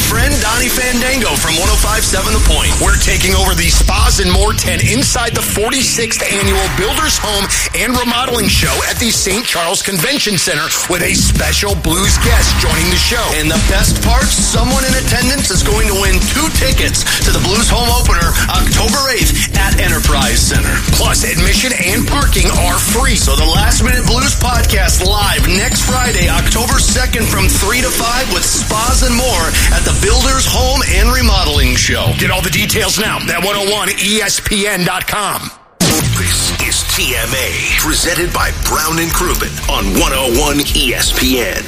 friend Donnie Fandango from 105.7 The Point. We're taking over the Spas and More tent inside the 46th Annual Builders Home and Remodeling Show at the St. Charles Convention Center with a special blues guest joining the show. And the best part, someone in attendance is going to win 2 tickets to the Blues Home Opener October 8th at Enterprise Center. Plus, admission and parking are free. So the Last Minute Blues podcast live next Friday, October 2nd from 3 to 5 with Spas and More at the Builders Home and Remodeling Show. Get all the details now at 101ESPN.com. This is TMA, presented by Brown and Crouppen on 101 ESPN.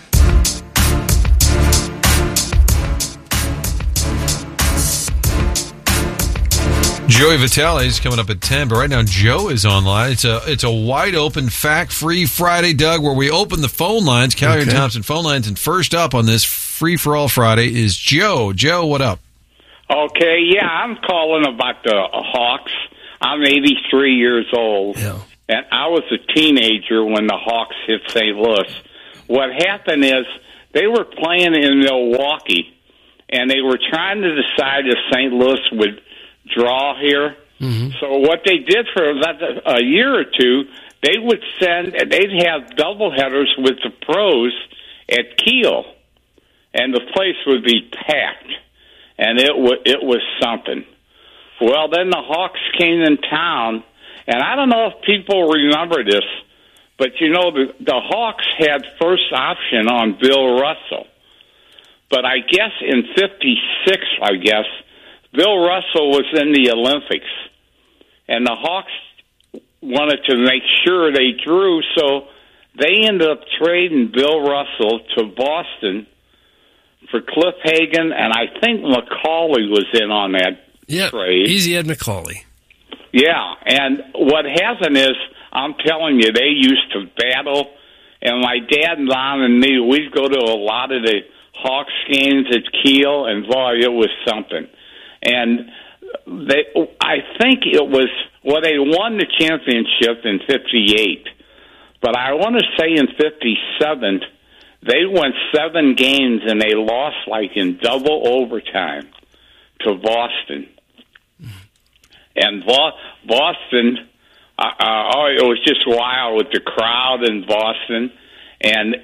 Joey Vitale is coming up at 10, but right now Joe is online. It's a wide open, fact-free Friday, Doug, where we open the phone lines, Callier and Thompson phone lines, and first up on this free-for-all Friday is Joe. Joe, what up? Okay, yeah, I'm calling about the Hawks. I'm 83 years old, and I was a teenager when the Hawks hit St. Louis. What happened is they were playing in Milwaukee, and they were trying to decide if St. Louis would draw here. Mm-hmm. So what they did for a year or two, they'd have doubleheaders with the pros at Kiel, and the place would be packed, and it was something. Well, then the Hawks came in town, and I don't know if people remember this, but the Hawks had first option on Bill Russell. But I guess in '56, Bill Russell was in the Olympics, and the Hawks wanted to make sure they drew, so they ended up trading Bill Russell to Boston for Cliff Hagan, and I think McCauley was in on that trade. Easy Ed McCauley. Yeah, and what happened is, I'm telling you, they used to battle, and my dad and Lon and me, we'd go to a lot of the Hawks games at Kiel, and boy, it was something. And I think they won the championship in '58, but I want to say in '57 they won 7 games and they lost in double overtime to Boston. And Boston, it was just wild with the crowd in Boston, and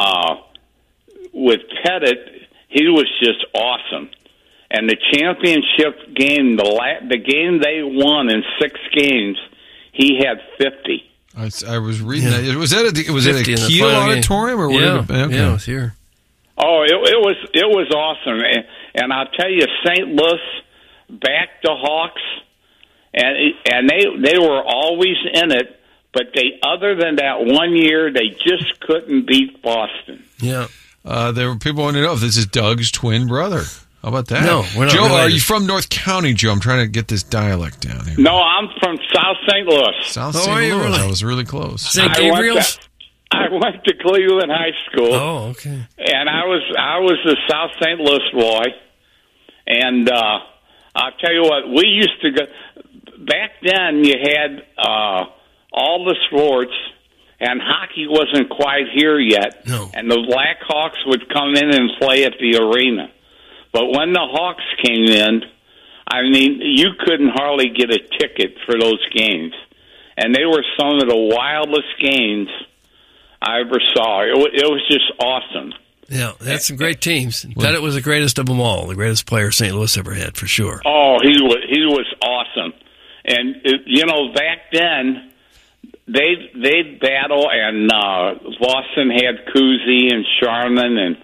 with Pettit, he was just awesome. And the championship game, the game they won in 6 games, he had 50. I was reading that. Was it a Kiel auditorium or whatever? Yeah, it was here. Oh, it was awesome, and I'll tell you, St. Louis backed the Hawks, and they were always in it. But other than that one year, they just couldn't beat Boston. Yeah, there were people wanting to know if this is Doug's twin brother. How about that? No, we're not Joe, related. are you from North County, Joe? I'm trying to get this dialect down here. No, I'm from South St. Louis. South St. Louis. Really? I was really close. St. Gabriel's? I went to Cleveland High School. Oh, okay. And I was a South St. Louis boy. And I'll tell you what, we used to go. Back then, you had all the sports, and hockey wasn't quite here yet. No. And the Blackhawks would come in and play at the arena. But when the Hawks came in, I mean, you couldn't hardly get a ticket for those games. And they were some of the wildest games I ever saw. It was just awesome. Yeah, they had some great teams. Pettit was the greatest of them all, the greatest player St. Louis ever had, for sure. Oh, he was awesome. And, back then, they'd battle, and Boston had Cousy and Sharman and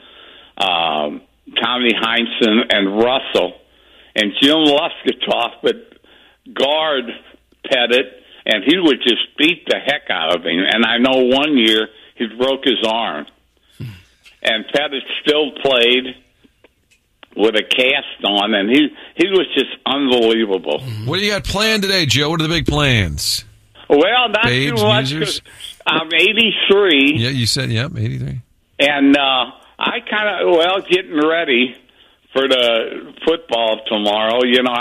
Tommy Heinsohn and Russell, and Jim Luskatoff would guard Pettit, and he would just beat the heck out of him. And I know one year he broke his arm, and Pettit still played with a cast on, and he was just unbelievable. What do you got planned today, Joe? What are the big plans? Well, not Babes, too much, users? 'cause I'm 83. Yeah, you said, 83. And I getting ready for the football tomorrow.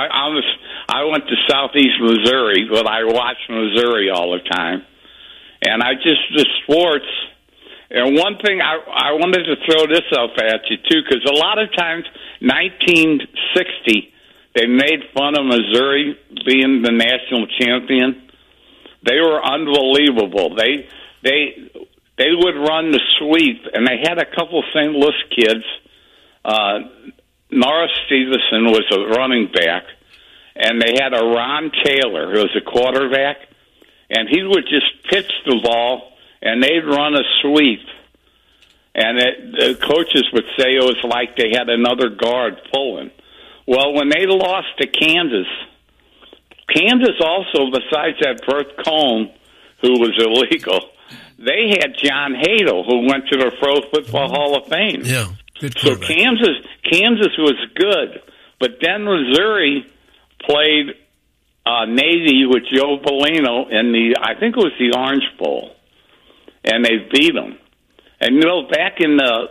I went to Southeast Missouri, but I watch Missouri all the time. And the sports, And one thing I wanted to throw this up at you, too, because a lot of times, 1960, they made fun of Missouri being the national champion. They were unbelievable. They would run the sweep, and they had a couple St. Louis kids. Norris Stevenson was a running back, and they had a Ron Taylor who was a quarterback, and he would just pitch the ball, and they'd run a sweep. And the coaches would say it was like they had another guard pulling. Well, when they lost to Kansas also, besides that Bert Cohn, who was illegal, they had John Hadle, who went to the Pro Football Hall of Fame. Yeah, good so quarterback. Kansas was good, but then Missouri played Navy with Joe Bellino in I think it was the Orange Bowl, and they beat them. And, back in the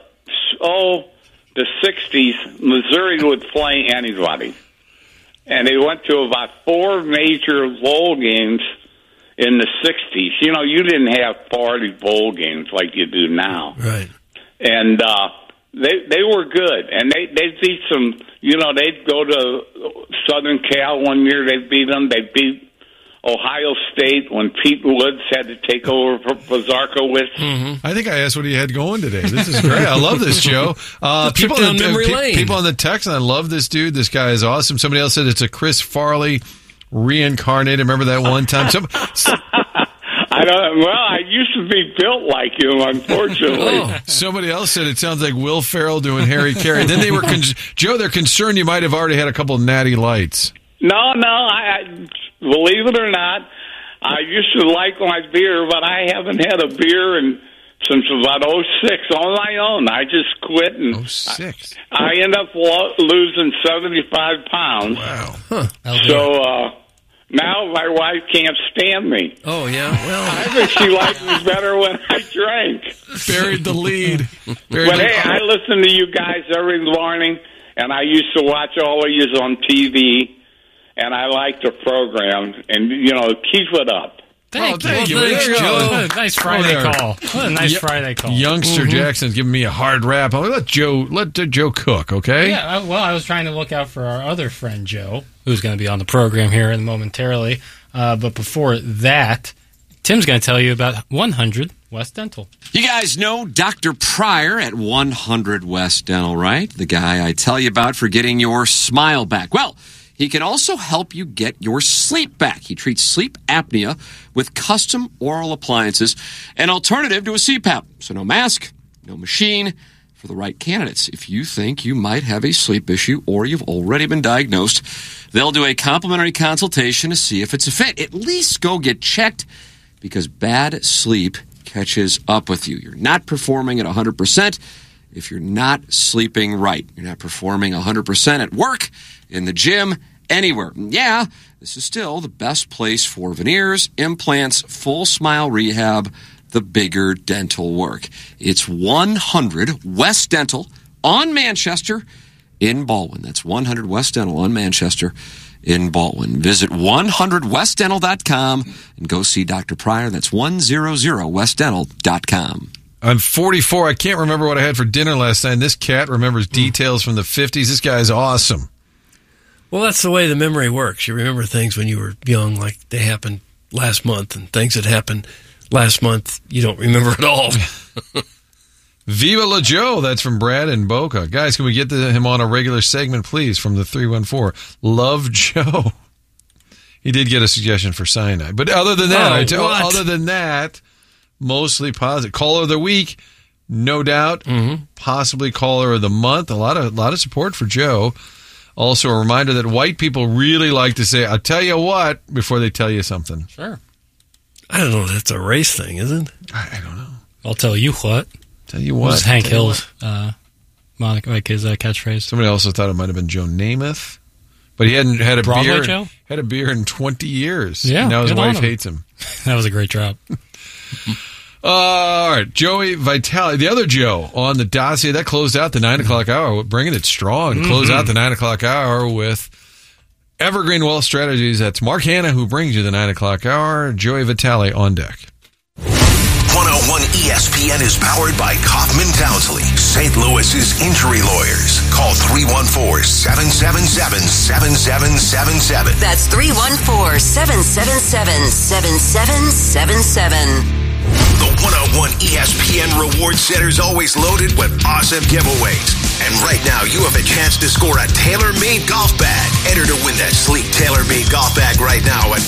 60s, Missouri would play anybody. And they went to about 4 major bowl games in the 60s. You didn't have party bowl games like you do now. Right. And they were good. And they beat some, they'd go to Southern Cal one year, they beat them. They beat Ohio State when Pete Woods had to take over for Zarkowitz. Mm-hmm. I think I asked what he had going today. This is great. I love this, Joe. People on the text, and I love this dude. This guy is awesome. Somebody else said it's a Chris Farley reincarnated. Remember that one time? I don't. Well, I used to be built like him, unfortunately. Somebody else said it sounds like Will Ferrell doing Harry Carey. Then they were Joe. They're concerned you might have already had a couple of natty lights. No. I believe it or not, I used to like my beer, but I haven't had a beer since about 2006 on my own. I just quit, and 2006. I end up losing 75 pounds. Wow. Huh. So now my wife can't stand me. Oh, yeah? Well, I think she liked me better when I drank. Buried the lead. I listen to you guys every morning, and I used to watch all of you on TV. And I like the program, and, keep it up. Thank you. Thanks, Joe. What a nice Friday call. What a nice Friday call. Youngster Jackson's giving me a hard rap. I'll let Joe cook, okay? Yeah, I was trying to look out for our other friend, Joe, who's going to be on the program here momentarily. But before that, Tim's going to tell you about 100 West Dental. You guys know Dr. Pryor at 100 West Dental, right? The guy I tell you about for getting your smile back. Well, he can also help you get your sleep back. He treats sleep apnea with custom oral appliances, an alternative to a CPAP. So no mask, no machine, for the right candidates. If you think you might have a sleep issue or you've already been diagnosed, they'll do a complimentary consultation to see if it's a fit. At least go get checked, because bad sleep catches up with you. You're not performing at 100% if you're not sleeping right. You're not performing 100% at work, in the gym, anywhere. Yeah, this is still the best place for veneers, implants, full smile rehab, the bigger dental work. It's 100 West Dental on Manchester in Baldwin. That's 100 West Dental on Manchester in Baldwin. Visit 100westdental.com and go see Dr. Pryor. That's 100westdental.com. I'm 44. I can't remember what I had for dinner last night. This cat remembers details from the 50s. This guy's awesome. Well, that's the way the memory works. You remember things when you were young, like they happened last month, and things that happened last month you don't remember at all. Viva La Joe. That's from Brad and Boca. Guys, can we get him on a regular segment, please, from the 314? Love Joe. He did get a suggestion for cyanide. But other than that, mostly positive. Caller of the week, no doubt. Mm-hmm. Possibly caller of the month. A lot of support for Joe. Also, a reminder that white people really like to say, I'll tell you what, before they tell you something. Sure. I don't know. That's a race thing, isn't it? I don't know. I'll tell you what. Tell you what. This is Hank Hill's Monica, like his catchphrase. Somebody also thought it might have been Joe Namath. But he hadn't had a Broadway beer. Joe? Had a beer in 20 years. Yeah. And now his wife him. hates him. That was a great drop. All right, Joey Vitale, the other Joe on the dossier, that closed out the 9 o'clock hour, bringing it strong. Close out the 9 o'clock hour with Evergreen Wealth Strategies. That's Mark Hanna who brings you the 9 o'clock hour. Joey Vitale on deck. 101 101 ESPN is powered by Kaufman Townsley, St. Louis's injury lawyers. Call 314-777-7777. That's 314-777-7777. The 101 ESPN Reward Center is always loaded with awesome giveaways. And right now, you have a chance to score a tailor-made golf bag. Enter to win that sleek tailor-made golf bag right now at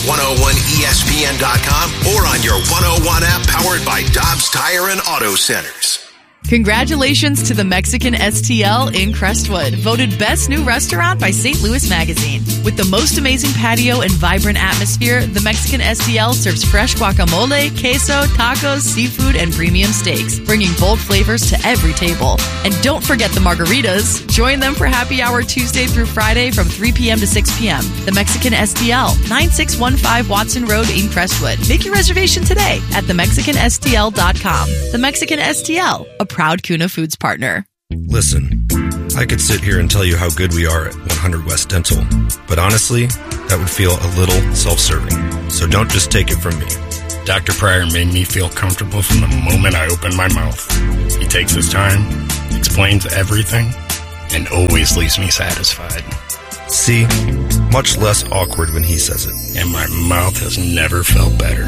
101ESPN.com or on your 101 app powered by Dobbs Tire and Auto Centers. Congratulations to the Mexican STL in Crestwood, voted Best New Restaurant by St. Louis Magazine. With the most amazing patio and vibrant atmosphere, the Mexican STL serves fresh guacamole, queso, tacos, seafood, and premium steaks, bringing bold flavors to every table. And don't forget the margaritas. Join them for happy hour Tuesday through Friday from 3 p.m. to 6 p.m. The Mexican STL, 9615 Watson Road in Crestwood. Make your reservation today at themexicanstl.com. The Mexican STL, a proud Kuna Foods partner. Listen, I could sit here and tell you how good we are at 100 West Dental, but honestly, that would feel a little self-serving. So don't just take it from me. Dr. Pryor made me feel comfortable from the moment I opened my mouth. He takes his time, explains everything, and always leaves me satisfied. See, much less awkward when he says it. And my mouth has never felt better.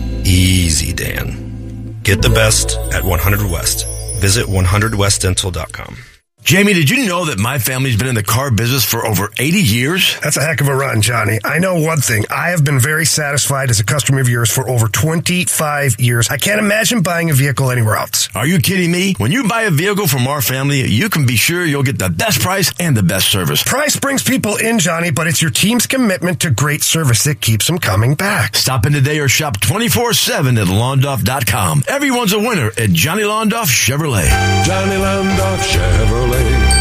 Easy, Dan. Get the best at 100 West. Visit 100westdental.com. Jamie, did you know that my family's been in the car business for over 80 years? That's a heck of a run, Johnny. I know one thing. I have been very satisfied as a customer of yours for over 25 years. I can't imagine buying a vehicle anywhere else. Are you kidding me? When you buy a vehicle from our family, you can be sure you'll get the best price and the best service. Price brings people in, Johnny, but it's your team's commitment to great service that keeps them coming back. Stop in today or shop 24/7 at Londoff.com. Everyone's a winner at Johnny Londoff Chevrolet. Johnny Londoff Chevrolet.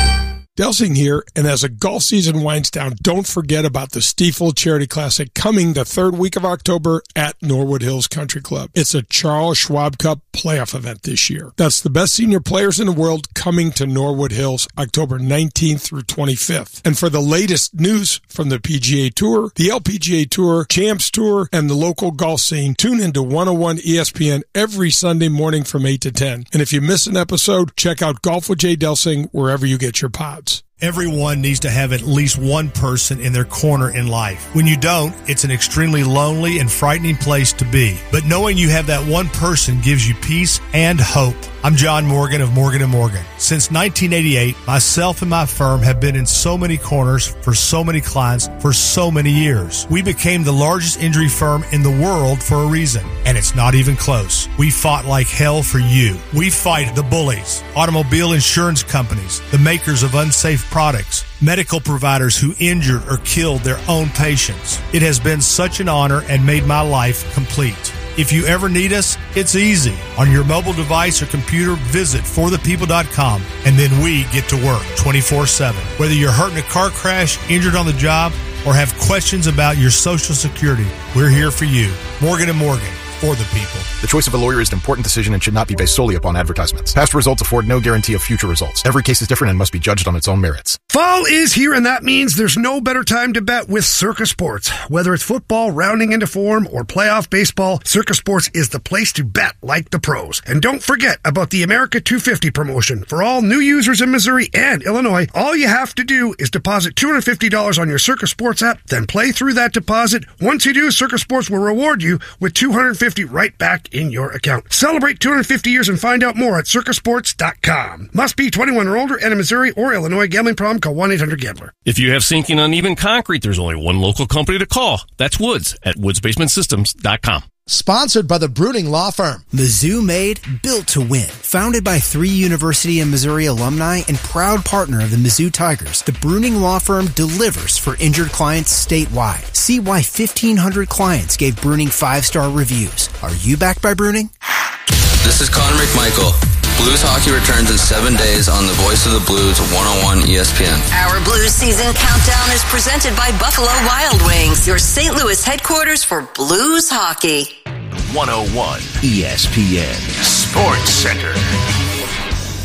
Delsing here, and as the golf season winds down, don't forget about the Stiefel Charity Classic coming the third week of October at Norwood Hills Country Club. It's a Charles Schwab Cup playoff event this year. That's the best senior players in the world coming to Norwood Hills October 19th through 25th. And for the latest news from the PGA Tour, the LPGA Tour, Champs Tour, and the local golf scene, tune into 101 ESPN every Sunday morning from 8 to 10. And if you miss an episode, check out Golf with Jay Delsing wherever you get your pods. Everyone needs to have at least one person in their corner in life. When you don't, it's an extremely lonely and frightening place to be. But knowing you have that one person gives you peace and hope. I'm John Morgan of Morgan & Morgan. Since 1988, myself and my firm have been in so many corners for so many clients for so many years. We became the largest injury firm in the world for a reason, and it's not even close. We fought like hell for you. We fight the bullies, automobile insurance companies, the makers of unsafe products, medical providers who injured or killed their own patients. It has been such an honor and made my life complete. If you ever need us, it's easy. On your mobile device or computer, visit forthepeople.com, and then we get to work 24/7. Whether you're hurt in a car crash, injured on the job, or have questions about your Social Security, we're here for you. Morgan & Morgan. For the people. The choice of a lawyer is an important decision and should not be based solely upon advertisements. Past results afford no guarantee of future results. Every case is different and must be judged on its own merits. Fall is here, and that means there's no better time to bet with Circa Sports. Whether it's football rounding into form or playoff baseball, Circa Sports is the place to bet like the pros. And don't forget about the America 250 promotion. For all new users in Missouri and Illinois, all you have to do is deposit $250 on your Circa Sports app, then play through that deposit. Once you do, Circa Sports will reward you with $250 right back in your account. Celebrate 250 years and find out more at circasports.com. Must be 21 or older and in Missouri or Illinois. Gambling problem? Call 1-800-GAMBLER. If you have sinking uneven concrete, there's only one local company to call. That's Woods at woodsbasementsystems.com. Sponsored by the Bruning Law Firm. Mizzou made, built to win. Founded by 3 University of Missouri alumni and proud partner of the Mizzou Tigers, the Bruning Law Firm delivers for injured clients statewide. See why 1,500 clients gave Bruning 5-star reviews. Are you backed by Bruning? This is Connor McMichael. Blues hockey returns in 7 days on the Voice of the Blues 101 ESPN. Our Blues season countdown is presented by Buffalo Wild Wings, your St. Louis headquarters for Blues hockey. 101 ESPN Sports Center.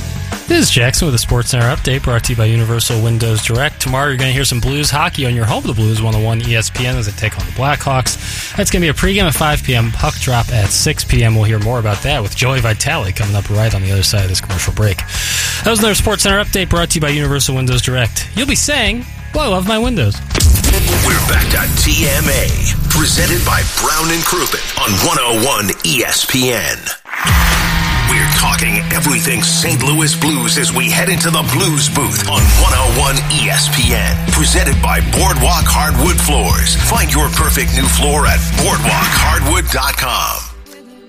This is Jackson with a Sports Center update brought to you by Universal Windows Direct. Tomorrow you're going to hear some Blues hockey on your home of the Blues 101 ESPN as they take on the Blackhawks. That's going to be a pregame at 5 p.m., puck drop at 6 p.m. We'll hear more about that with Joey Vitale coming up right on the other side of this commercial break. That was another Sports Center update brought to you by Universal Windows Direct. You'll be saying, well, I love my windows. We're back to TMA, presented by Brown and Crouppen on 101 ESPN. We're talking everything St. Louis Blues as we head into the Blues booth on 101 ESPN. Presented by Boardwalk Hardwood Floors. Find your perfect new floor at BoardwalkHardwood.com.